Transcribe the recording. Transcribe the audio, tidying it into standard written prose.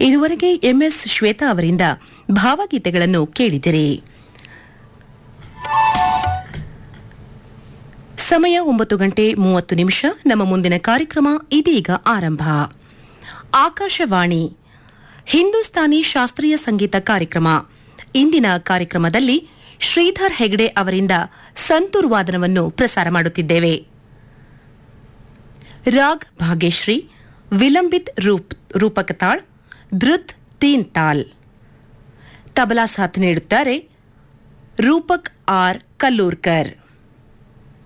ಇದುವರೆಗೆ ಎಂಎಸ್ ಶ್ವೇತಾ ಅವರಿಂದ ಭಾವಗೀತೆಗಳನ್ನು ಕೇಳಿದಿರಿ. ಸಮಯ 9:30. ನಮ್ಮ ಮುಂದಿನ ಕಾರ್ಯಕ್ರಮ ಇದೀಗ ಆರಂಭ. ಆಕಾಶವಾಣಿ ಹಿಂದೂಸ್ತಾನಿ ಶಾಸ್ತ್ರೀಯ ಸಂಗೀತ ಕಾರ್ಯಕ್ರಮ. ಇಂದಿನ ಕಾರ್ಯಕ್ರಮದಲ್ಲಿ ಶ್ರೀಧರ್ ಹೆಗ್ಡೆ ಅವರಿಂದ ಸಂತೂರ್ ವಾದನವನ್ನು ಪ್ರಸಾರ ಮಾಡುತ್ತಿದ್ದೇವೆ. ರಾಗ್ ಭಾಗ್ಯಶ್ರೀ, ವಿಲಂಬಿತ್ ರೂಪಕತಾಳ್, ಧೃತ್ ತೀನ್ ತಾಲ್. ತಬಲಾ ಸಾಥ್ ನೀಡುತ್ತಾರೆ ರೂಪಕ್ ಆರ್ ಕಲ್ಲೂರ್ಕರ್.